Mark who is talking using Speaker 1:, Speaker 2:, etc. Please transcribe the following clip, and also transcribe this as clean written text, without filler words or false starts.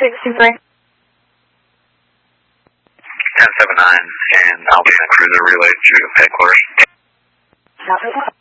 Speaker 1: 623.
Speaker 2: 1079, and I'll be in a cruiser relay to headquarters.
Speaker 1: Copy that.